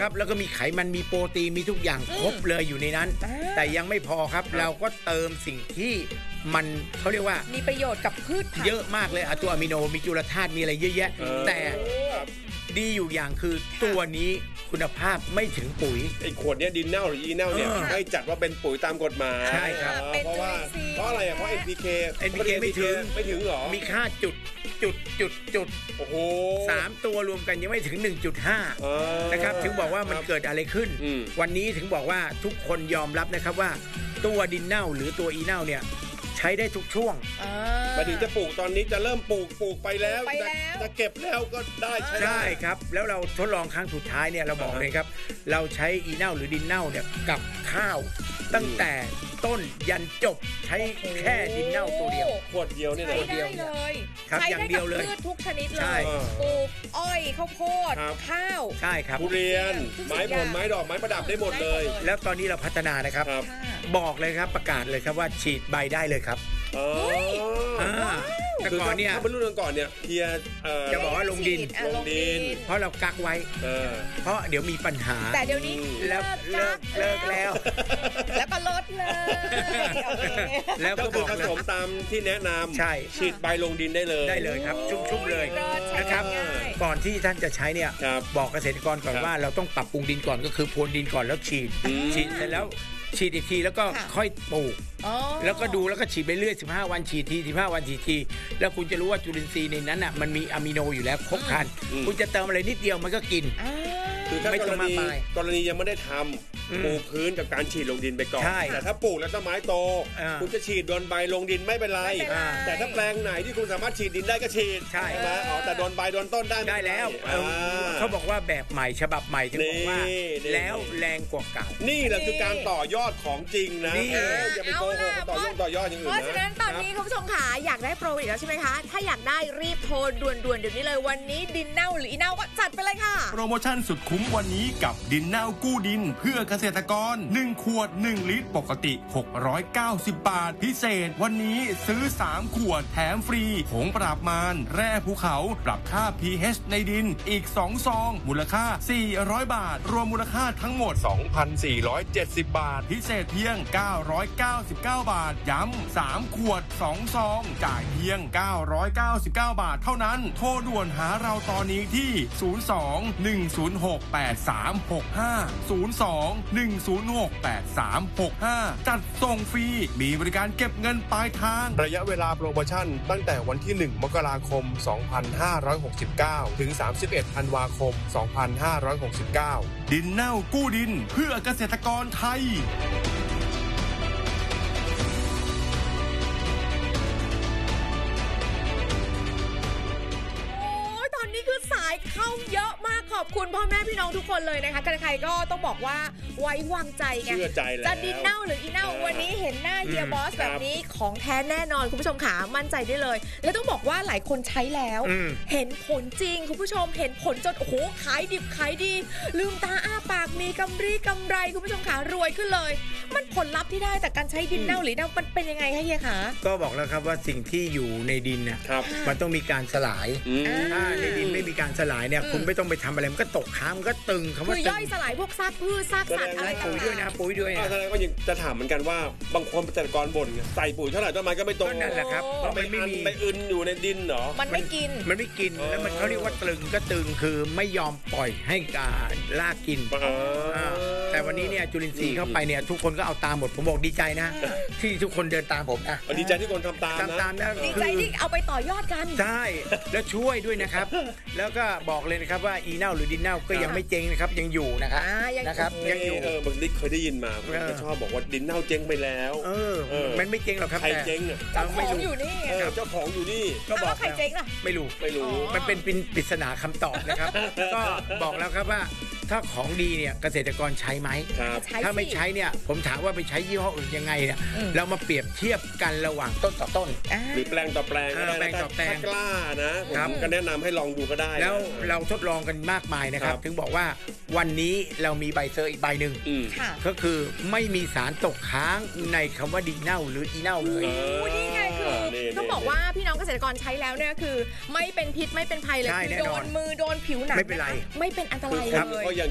ครับแล้วก็มีไขมันมีโปรตีนมีทุกอย่างครบเลยอยู่ในนั้นแต่ยังไม่พอครับเราก็เติมสิ่งที่มันเขาเรียกว่ามีประโยชน์กับพืชผักเยอะมากเลยตัวอะมิโนมีจุลธาตุมีอะไรเยอะแยะแต่ดีอยู่อย่างคือตัวนี้คุณภาพไม่ถึงปุ๋ยไอ้ขวดเนี้ยดินเน่าหรืออีเน่าเนี่ยให้จัดว่าเป็นปุ๋ยตามกฎหมายใช่ครับเพราะอะไรเพราะ NPK ไม่ถึงหรอมีค่าจุดโอ้โห 3ตัวรวมกันยังไม่ถึง 1.5 นะครับถึงบอกว่ามันเกิดอะไรขึ้นวันนี้ถึงบอกว่าทุกคนยอมรับนะครับว่าตัวดินเน่าหรือตัวอีเน่าเนี่ยใช้ได้ทุกช่วงมาถึงจะปลูกตอนนี้จะเริ่มปลูกไปแล้วจะเก็บแล้วก็ได้ใช่ครับแล้วเราทดลองครั้งสุดท้ายเนี่ยเราบอกเลยครับเราใช้อีเน่าหรือดินเน่าเนี่ยกับข้าวตั้งแต่ต้นยันจบใช้แค่ดินเน่าตัวเดียวขวดเดียวนี่ใช้ได้เลยครับอย่างเดียวเลยพืชทุกชนิดเลยปลูกอ้อยข้าวโพดข้าวใช่ครับทุเรียนไม้ผลไม้ดอกไม้ประดับได้หมดเลยแล้วตอนนี้เราพัฒนานะครับบอกเลยครับประกาศเลยครับว่าฉีดใบได้เลยครับแต่ก่อนเนี่ยถ้าเป็นรุ่นก่อนเนี่ยเฮียจะบอกว่าลงดินเพราะเรากักไว้เพราะเดี๋ยวมีปัญหาแต่เดี๋ยวนี้เลิกแล้วแล้วก็ลดเลยแล้วก็บอกผสมตามที่แนะนำใช่ฉีดใบลงดินได้เลยครับชุ่มๆเลยนะครับก่อนที่ท่านจะใช้เนี่ยบอกเกษตรกรก่อนว่าเราต้องปรับปรุงดินก่อนก็คือพรวนดินก่อนแล้วฉีดเสร็จแล้วฉีดอีกทีแล้วก็ค่อยปลูกแล้วก็ดูแล้วก็ฉีดไปเรื่อย15วันฉีดที15วันฉีดทีแล้วคุณจะรู้ว่าจุลินทรีย์ในนั้นน่ะมันมีอะมิโนอยู่แล้วครบครันคุณจะเติมอะไรนิดเดียวมันก็กินคือถ้ากรณียังไม่ได้ทำปลูกพื้นกับการฉีดลงดินไปก่อนแต่ถ้าปลูกแล้วต้นไม้โตคุณจะฉีดโดนใบลงดินไม่เป็นไรแต่ถ้าแปลงไหนที่คุณสามารถฉีดดินได้ก็ฉีดใช่ไหมแต่โดนใบโดนต้นได้แล้วเขาบอกว่าแบบใหม่ฉบับใหม่ถึงบอกว่าแล้วแรงกว่าเก่านี่แหละคือการต่อยอดของจริงนะอย่าไปโกหกต่อยอดอย่างอื่นนะเพราะฉะนั้นตอนนี้คุณผู้ชมค่ะอยากได้โปรอีกแล้วใช่ไหมคะถ้าอยากได้รีบโทรด่วนๆเดี๋ยวนี้เลยวันนี้ดินเน่าหรืออีเน่าก็จัดไปเลยค่ะโปรโมชั่นสุดคุ้มวันนี้กับดินเน่ากู้ดินเพื่อเกษตรกร1ขวด1ลิตรปกติ690บาทพิเศษวันนี้ซื้อ3ขวดแถมฟรีผงปราบมารแร่ภูเขาปรับค่า pH ในดินอีก2ซองมูลค่า400บาทรวมมูลค่าทั้งหมด 2,470 บาทพิเศษเพียง999บาทย้ำ3ขวด2ซองจ่ายเพียง999บาทเท่านั้นโทรด่วนหาเราตอนนี้ที่02-106-8365 จัดส่งฟรีมีบริการเก็บเงินปลายทางระยะเวลาโปรโมชั่นตั้งแต่วันที่1มกราคม2569ถึง31ธันวาคม2569ดินเน่ากู้ดินเพื่อเกษตรกรไทยสายเข้าเยอะมากขอบคุณพ่อแม่พี่น้องทุกคนเลยนะคะใครๆก็ต้องบอกว่าไว้วางใจไงจะดินเน่าหรืออีเน่าวันนี้เห็นหน้าเฮียบอสแบบนี้ของแท้แน่นอนคุณผู้ชมขามั่นใจได้เลยและต้องบอกว่าหลายคนใช้แล้วเห็นผลจริงคุณผู้ชมเห็นผลจนโอ้โหขายดิบขายดีลืมตาอ้าปากมีกำไรคุณผู้ชมขารวยขึ้นเลยมันผลลัพธ์ที่ได้จากการใช้ดินเน่าหรือเน่ามันเป็นยังไงคะเฮียคะก็บอกแล้วครับว่าสิ่งที่อยู่ในดินเนี่ยมันต้องมีการสลายในดินไม่มีการสลายเนี่ยคุณไม่ต้องไปทำอะไรมันก็ตกค้างมันก็ตึงคำว่าคือย่อยสลายพวกซากพืชซากสัตว์อะไรปุ๋ยด้วยนะปุ๋ยด้วยแสดงว่ายังจะถามเหมือนกันว่าบางคนเกษตรกรบ่นใส่ปุ๋ยเท่าไหร่ต้นไม้ก็ไม่โตนั่นแหละครับเพราะมันไม่มีไปอึนอยู่ในดินเหรอมันไม่กินแล้วมันเขาเรียกว่าตึงก็ตึงคือไม่ยอมปล่อยให้รากกินแต่วันนี้เนี่ยจุลินทรีย์เข้าไปเนี่ยทุกคนก็เอาตามหมดผมบอกดีใจนะที่ทุกคนเดินตามผมนะดีใจที่คนทำตามนะดีใจที่เอาไปต่อยอดกันใช่แล้วช่วยด้วยนะครับแล้วก็บอกเลยนะครับว่าอีเน่าหรือดินเน่าก็ยังไม่เจ๊งนะครับยังอยู่นะครับยังอยู่บางทีเคยได้ยินมาผมก็ชอบบอกว่าดินเน่าเจ๊งไปแล้วมันไม่เจ๊งหรอกครับใครเจ๊งเจ้าของอยู่นี่เจ้าของอยู่นี่ก็บอกใครเจ๊งล่ะไม่รู้มันเป็นปริศนาคำตอบนะครับก็บอกแล้วครับว่าถ้าของดีเนี่ยเกษตรกรใช้ไหมถ้าไม่ใช้เนี่ยผมถามว่าไปใช้ยี่ห้ออื่นยังไงเนี่ยเรามาเปรียบเทียบกันระหว่างต้นต่อต้นหรือแปลงต่อแปลงถ้ากล้านะผมก็แนะนำให้ลองดูก็ได้แล้วเราทดลองกันมากมายนะครับถึงบอกว่าวันนี้เรามีใบเซอร์อีกใบหนึ่งก็คือไม่มีสารตกค้างในคำว่าดินเน่าหรืออีเน่าเลยนี่ไงคือต้องบอกว่าพี่น้องเกษตรกรใช้แล้วเนี่ยคือไม่เป็นพิษไม่เป็นภัยเลยคือโดนมือโดนผิวหนังไม่เป็นไรไม่เป็นอันตรายเลย